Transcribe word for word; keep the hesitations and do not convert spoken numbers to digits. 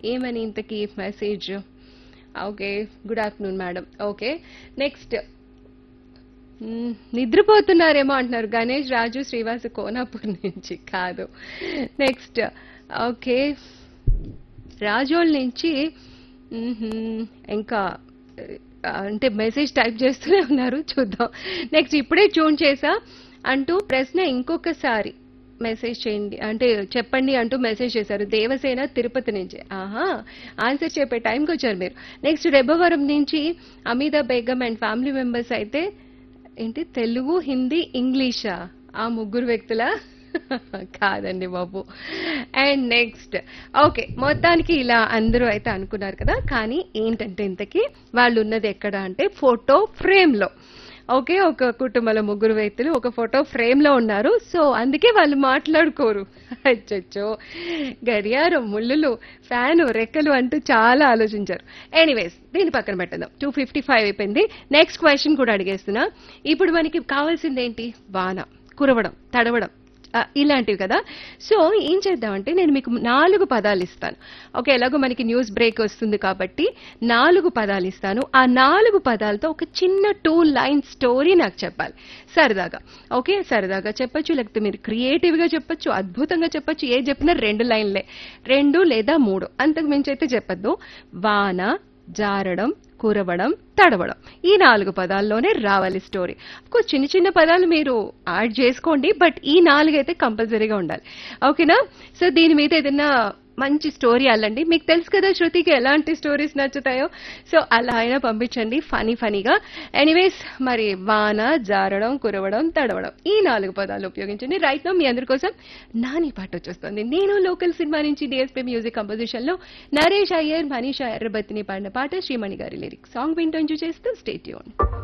ఏమని ఇంతకీ message? Okay, good afternoon madam. Okay, next నిద్రపోతున్నారేమో అంటున్నారు గణేష్ రాజు శ్రీవాసు కోనాపూర్ నుంచి. కాదు. నెక్స్ట్ ఓకే, రాజోల్ నుంచి మ్మ్హ్మ్, ఇంకా ఆ, అంటే మెసేజ్ టైప్ చేస్తూనే ఉన్నారు, చూద్దాం. నెక్స్ట్ ఇప్పుడే ట్యూన్ చేసా అంటూ ప్రశ్న ఇంకొకసారి మెసేజ్ చేయండి అంటే చెప్పండి అంటూ మెసేజ్ చేశారు దేవసేన తిరుపతి నుంచి. ఆహా, ఆన్సర్ చెప్పే టైంకి వచ్చారు మీరు. నెక్స్ట్ రెబ్బవరం నుంచి Ameeda Begum and family members అయితే ఏంటి తెలుగు హిందీ ఇంగ్లీషా? ఆ ముగ్గురు వ్యక్తుల కాదండి బాబు. అండ్ నెక్స్ట్ ఓకే, మొత్తానికి ఇలా అందరూ అయితే అనుకున్నారు కదా, కానీ ఏంటంటే ఇంతకీ వాళ్ళు ఉన్నది ఎక్కడ అంటే ఫోటో ఫ్రేమ్ లో. ఓకే, ఒక కుటుంబంలో ముగ్గురు వ్యక్తులు ఒక ఫోటో ఫ్రేమ్ లో ఉన్నారు. సో అందుకే వాళ్ళు మాట్లాడుకోరు. అచ్చచ్చో, గడియారం, ముళ్ళులు, ఫ్యాను, రెక్కలు అంటూ చాలా ఆలోచించారు. ఎనీవేస్, దీని పక్కన పెట్టేద్దాం. టూ ఫిఫ్టీ ఫైవ్ అయిపోయింది. నెక్స్ట్ క్వశ్చన్ కూడా అడిగేస్తున్నా. ఇప్పుడు మనకి కావాల్సింది ఏంటి? వాన, కురవడం, తడవడం, ఆ, ఇలాంటివి కదా. సో ఏం చేద్దామంటే నేను మీకు నాలుగు పదాలు ఇస్తాను. ఓకే, ఎలాగో మనకి న్యూస్ బ్రేక్ వస్తుంది కాబట్టి నాలుగు పదాలు ఇస్తాను. ఆ నాలుగు పదాలతో ఒక చిన్న టూ లైన్ స్టోరీ నాకు చెప్పాలి సరదాగా. ఓకే, సరదాగా చెప్పొచ్చు, లేకపోతే మీరు క్రియేటివ్ గా చెప్పొచ్చు, అద్భుతంగా చెప్పొచ్చు. ఏ చెప్పినా రెండు లైన్లే, రెండు లేదా మూడు, అంతకు మించి అయితే చెప్పద్దు. వాన, జారడం, కురవడం, తడవడం, ఈ నాలుగు పదాల్లోనే రావాలి స్టోరీ. కోర్స్ చిన్న చిన్న పదాలు మీరు యాడ్ చేసుకోండి, బట్ ఈ నాలుగు అయితే కంపల్సరీగా ఉండాలి. ఓకేనా? సో దీని మీద ఏదైనా మంచి స్టోరీ అల్లండి. మీకు తెలుసు కదా శృతికి ఎలాంటి స్టోరీస్ నచ్చుతాయో, సో అలా అయినా పంపించండి ఫనీ ఫనీగా. ఎనీవేస్, మరి వాన, జారడం, కురవడం, తడవడం, ఈ నాలుగు పదాలు ఉపయోగించండి. రైట్ నౌ మీ అందరి కోసం నాని పాట వచ్చేస్తుంది. నేను లోకల్ సినిమా నుంచి డిఎస్పీ మ్యూజిక్ కంపోజిషన్ లో నరేష్ అయ్యర్, మనీషా ఎర్రబత్తిని పాడిన పాట, శ్రీమణి గారి లిరిక్స్. సాంగ్ వింటూ ఎంజాయ్ చేస్తూ స్టే ట్యూన్.